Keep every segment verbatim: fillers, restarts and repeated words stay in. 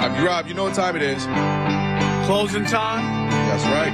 time. Rob, you know what time it is. Closing time? That's right.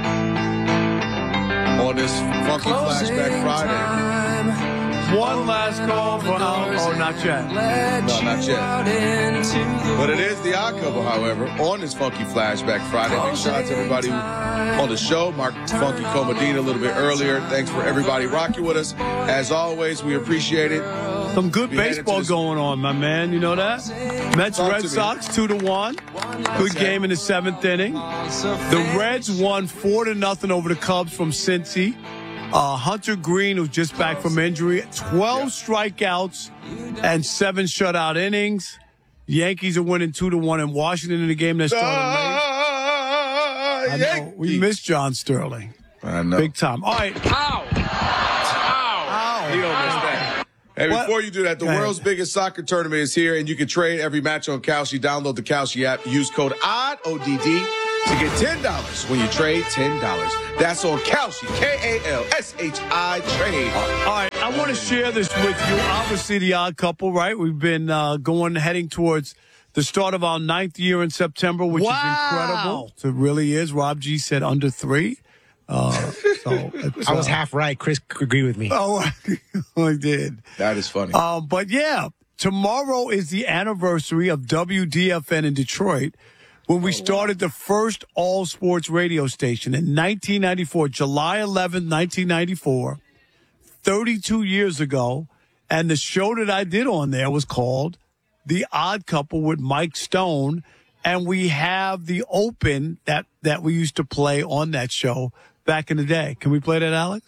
On this funky Closing Flashback Friday. time. One last call for oh, oh, not yet. No, not yet. But it is the Odd Couple, however, on this funky Flashback Friday. Big shout out to everybody who on the show. Mark Funky Comodina a little bit earlier. Thanks for everybody rocking with us. As always, we appreciate it. Some good We baseball headed to going on, my man. You know that? Mets Talk Red to me. Sox two to one. Good game in the seventh inning. The Reds won four to nothing over the Cubs from Cincy. Uh, Hunter Green, who's just back from injury, twelve strikeouts and seven shutout innings. Yankees are winning two to one in Washington in the game that started late. I know, we miss John Sterling. I know. Big time. All right. Ow! Ow! He don't miss that. Hey, What? before you do that, the Go ahead. world's biggest soccer tournament is here, and you can trade every match on Kalshi. Download the Kalshi app. Use code ODD, O D D, to get ten dollars when you trade ten dollars. That's on Kalshi, K A L S H I, trade. All right, I want to share this with you. Obviously, the Odd Couple, right? We've been uh, going, heading towards the start of our ninth year in September, which Wow. is incredible. It really is. Rob G said under three. Uh, so it's, I was uh, half right. Chris agreed with me. Oh, I did. That is funny. Um, but yeah, tomorrow is the anniversary of W D F N in Detroit, when we started the first all sports radio station in nineteen ninety-four, July eleventh, nineteen ninety-four, thirty-two years ago. And the show that I did on there was called The Odd Couple with Mike Stone. And we have the open that, that we used to play on that show back in the day. Can we play that, Alex?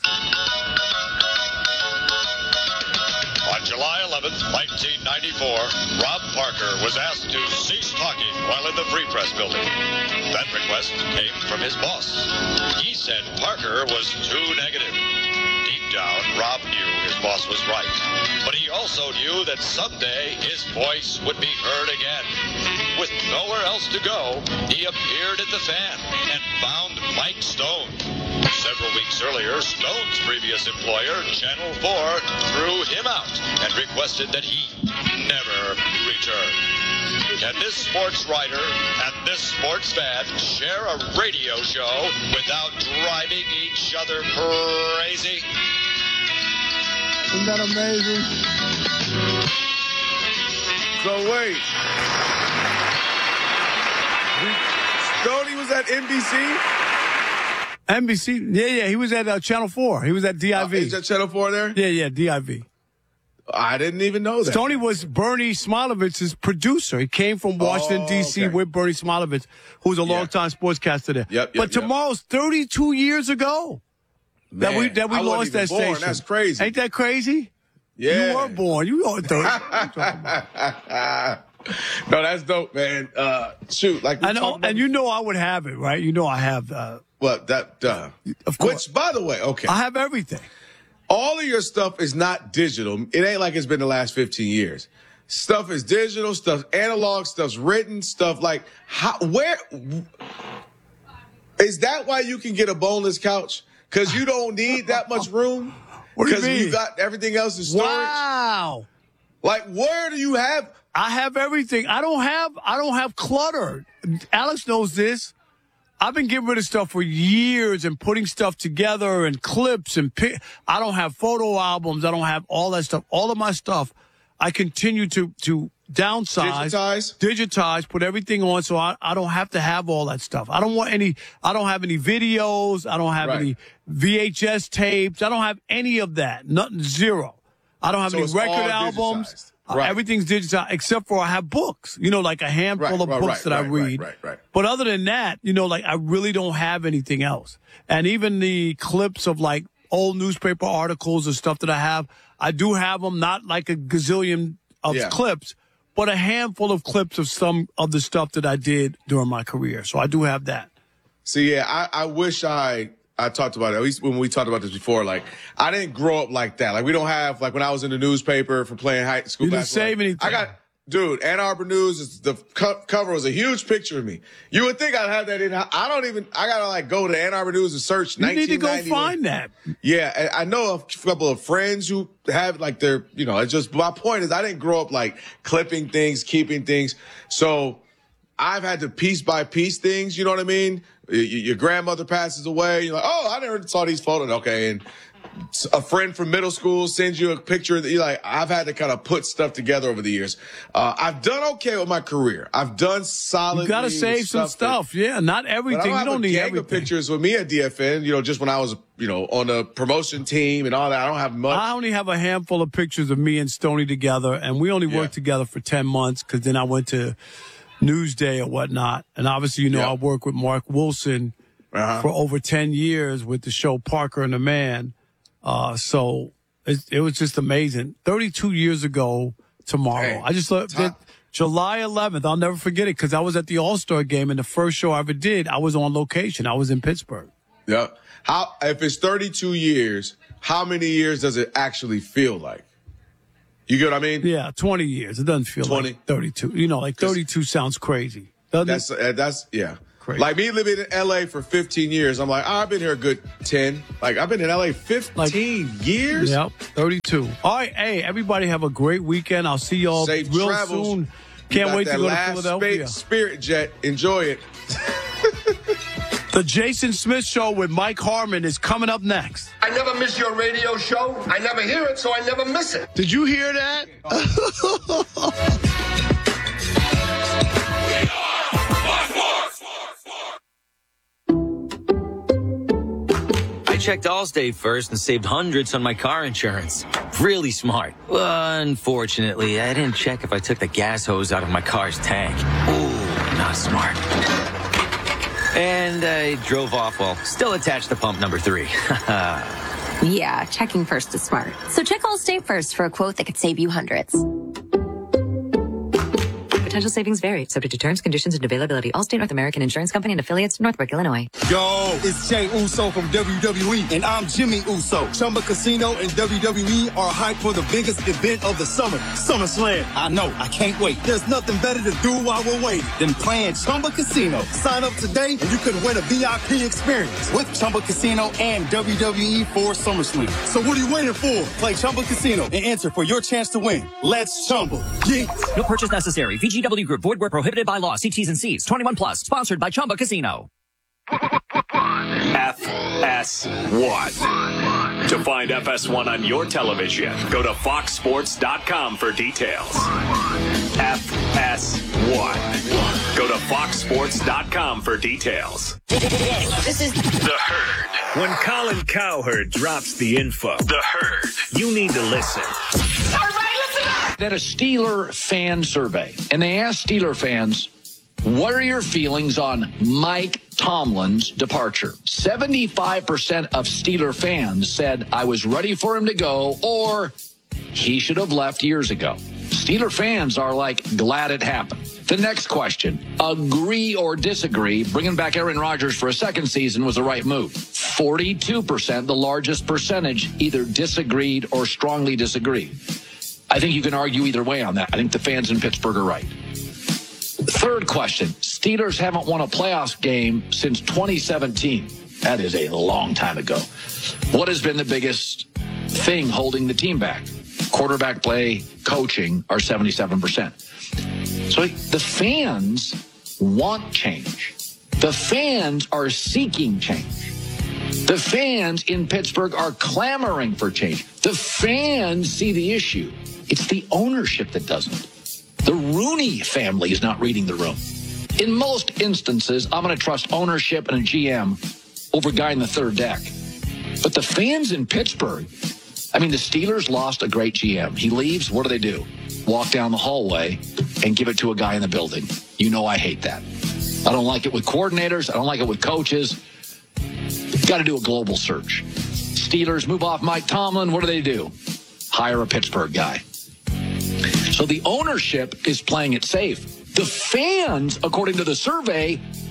On July eleventh, nineteen ninety-four, Rob Parker was asked to cease talking while in the Free Press building. That request came from his boss. He said Parker was too negative. Deep down, Rob knew his boss was right. But he also knew that someday his voice would be heard again. With nowhere else to go, he appeared at the Fan and found Mike Stone. Several weeks earlier, Stone's previous employer, Channel four, threw him out and requested that he never return. Can this sports writer and this sports fan share a radio show without driving each other crazy? Isn't that amazing? So wait. Stoney was at N B C? N B C? Yeah, yeah. He was at uh, Channel four. He was at D I V. Uh, is that Channel four there? Yeah, yeah, D I V. I didn't even know that. Tony was Bernie Smilovich's producer. He came from Washington, Oh, D C okay. with Bernie Smilovich, who was a Yeah. longtime sportscaster there. Yep, yep, but yep. tomorrow's thirty-two years ago that we Man, that we I wasn't lost even that born. station. That's crazy. Ain't that crazy? Yeah. You were born. You were thirty. What are you talking about? No, that's dope, man. Uh, shoot, like we I know, talked about and you know I would have it, right? You know I have, uh, what that. Uh, Of course. Which, by the way, okay, I have everything. all of your stuff is not digital. It ain't like it's been the last fifteen years. Stuff is digital. Stuff's analog. Stuff's written. Stuff like how? Where is that? Why you can get a boneless couch? Because you don't need that much room. What do you Because mean? you got everything else in storage. Wow. Like, where do you have? I have everything. I don't have I don't have clutter. Alex knows this. I've been getting rid of stuff for years and putting stuff together and clips and pic- I don't have photo albums. I don't have all that stuff. All of my stuff, I continue to to downsize, Digitize? digitize, put everything on, so I, I don't have to have all that stuff. I don't want any. I don't have any videos. I don't have Right. any V H S tapes. I don't have any of that. Nothing. Zero. I don't have So any it's record all albums. digitized. Uh, Right. Everything's digitized except for I have books, you know, like a handful Right, of right, books right, that I right, right, read. right, right. But other than that, you know, like I really don't have anything else. And even the clips of like old newspaper articles or stuff that I have, I do have them, not like a gazillion of Yeah. clips, but a handful of clips of some of the stuff that I did during my career. So I do have that. See, yeah, I, I wish I I talked about it, at least when we talked about this before. Like, I didn't grow up like that. Like, we don't have, like, when I was in the newspaper for playing high school You didn't basketball. save anything. I got, dude, Ann Arbor News, is the co- cover was a huge picture of me. You would think I'd have that in. I don't even, I gotta, like, go to Ann Arbor News and search You need to go nineteen ninety. find that. Yeah, and I know a couple of friends who have like their, you know, it's just, my point is I didn't grow up like clipping things, keeping things. So I've had to piece by piece things. You know what I mean? Y- Your grandmother passes away. You're like, oh, I never saw these photos. Okay. And a friend from middle school sends you a picture that you're like, I've had to kind of put stuff together over the years. Uh, I've done okay with my career. I've done solid. You got to save some stuff. That, yeah, not everything. But I don't you have don't a need gang everything. of pictures with me at D F N, you know, just when I was, you know, on the promotion team and all that. I don't have much. I only have a handful of pictures of me and Stoney together, and we only worked Yeah. together for ten months because then I went to Newsday or whatnot. And obviously, you know, Yeah. I worked with Mark Wilson Uh-huh. for over ten years with the show Parker and the Man. Uh, so it, it was just amazing. thirty-two years ago tomorrow. Hey, I just looked at July eleventh. I'll never forget it because I was at the All-Star game, and the first show I ever did, I was on location. I was in Pittsburgh. Yeah. How, if it's thirty-two years, how many years does it actually feel like? You get what I mean? Yeah, twenty years. It doesn't feel twenty like thirty-two. You know, like thirty-two sounds crazy. Doesn't That's, it? uh, that's, yeah. Crazy. Like me living in L A for fifteen years, I'm like, oh, I've been here a good ten. Like, I've been in L A fifteen years? Yep, thirty-two. All right, hey, everybody have a great weekend. I'll see y'all Safe real travels. soon. You Can't got wait to that go to last Philadelphia. spa- Spirit jet. Enjoy it. The Jason Smith Show with Mike Harmon is coming up next. I never miss your radio show. I never hear it, so I never miss it. Did you hear that? I checked Allstate first and saved hundreds on my car insurance. Really smart. Unfortunately, I didn't check if I took the gas hose out of my car's tank. Ooh, not smart. And I drove off while still attached to pump number three. Yeah, checking first is smart. So check Allstate first for a quote that could save you hundreds. Potential savings vary, subject to terms, conditions, and availability. Allstate North American Insurance Company and affiliates, Northbrook, Illinois. Yo, it's Jay Uso from W W E, and I'm Jimmy Uso. Chumba Casino and W W E are hyped for the biggest event of the summer, SummerSlam. I know, I can't wait. There's nothing better to do while we're waiting than playing Chumba Casino. Sign up today, and you could win a V I P experience with Chumba Casino and W W E for SummerSlam. So what are you waiting for? Play Chumba Casino and enter for your chance to win. Let's Chumba. Yeah. No purchase necessary. V G W Group. Void where prohibited by law. See T's and C's. twenty-one plus. Sponsored by Chumba Casino. F S one. To find F S one on your television, go to fox sports dot com for details. F S one. Go to fox sports dot com for details. This is The Herd. When Colin Cowherd drops the info, The Herd. you need to listen. That a Steeler fan survey, and they asked Steeler fans, what are your feelings on Mike Tomlin's departure? seventy-five percent of Steeler fans said I was ready for him to go, or he should have left years ago. Steeler fans are like glad it happened. The next question, agree or disagree, bringing back Aaron Rodgers for a second season was the right move. forty-two percent, the largest percentage, either disagreed or strongly disagreed. I think you can argue either way on that. I think the fans in Pittsburgh are right. Third question, Steelers haven't won a playoff game since twenty seventeen. That is a long time ago. What has been the biggest thing holding the team back? Quarterback play, coaching are seventy-seven percent. So the fans want change. The fans are seeking change. The fans in Pittsburgh are clamoring for change. The fans see the issue. It's the ownership that doesn't. The Rooney family is not reading the room. In most instances, I'm going to trust ownership and a G M over a guy in the third deck. But the fans in Pittsburgh, I mean, the Steelers lost a great G M. He leaves, what do they do? Walk down the hallway and give it to a guy in the building. You know I hate that. I don't like it with coordinators. I don't like it with coaches. Got to do a global search. Steelers move off Mike Tomlin. What do they do? Hire a Pittsburgh guy. So the ownership is playing it safe. The fans, according to the survey,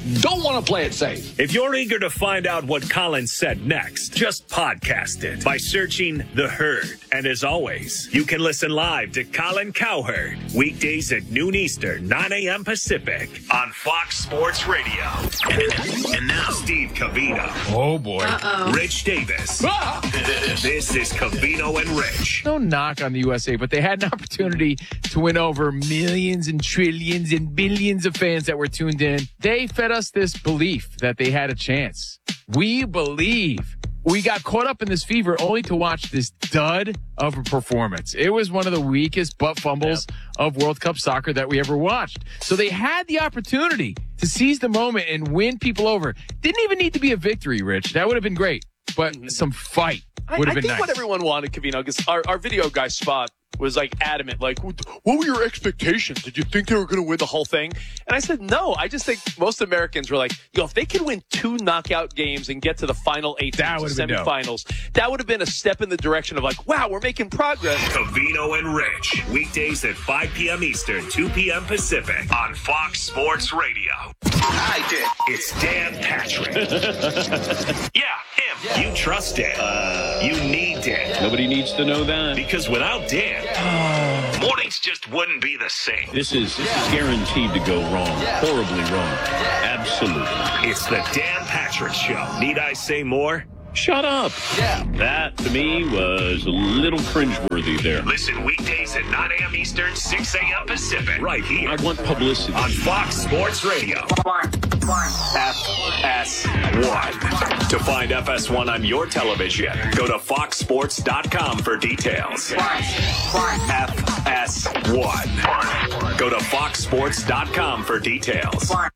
don't want to play it safe. If you're eager to find out what Colin said next, just podcast it by searching The Herd. And as always, you can listen live to Colin Cowherd weekdays at noon Eastern, nine a.m. Pacific on Fox Sports Radio. And now, Steve Covino. Oh, boy. Uh-oh. Rich Davis. Ah! This is Covino and Rich. No knock on the U S A, but they had an opportunity to win over millions and trillions and billions of fans that were tuned in. They fed us this belief that they had a chance. We believe. We got caught up in this fever only to watch this dud of a performance. It was one of the weakest butt fumbles yep. of World Cup soccer that we ever watched. So they had the opportunity to seize the moment and win people over. Didn't even need to be a victory, Rich. That would have been great. But mm-hmm. some fight would have been nice. I think nice. what everyone wanted, Covino, because our, our video guy, Spot, was like adamant, like, what were your expectations? Did you think they were going to win the whole thing? And I said, no, I just think most Americans were like, yo, if they could win two knockout games and get to the final eight that teams, semifinals, that would have been a step in the direction of like, wow, we're making progress. Covino and Rich, weekdays at five p.m. Eastern, two p.m. Pacific on Fox Sports Radio. I did. It's Dan Patrick. yeah, him. Yeah. You trust Dan. Uh, you need Dan. Nobody needs to know that. Because without Dan, mornings just wouldn't be the same. This is, this is guaranteed to go wrong. Horribly wrong. Absolutely. It's the Dan Patrick Show. Need I say more? Shut up. Yeah. That, to me, was a little cringeworthy there. Listen weekdays at nine a.m. Eastern, six a.m. Pacific. Right here. I want publicity. On Fox Sports Radio. One. One. F S one. To find F S one on your television, go to fox sports dot com for details. One. One. F S one. Go to fox sports dot com for details. One.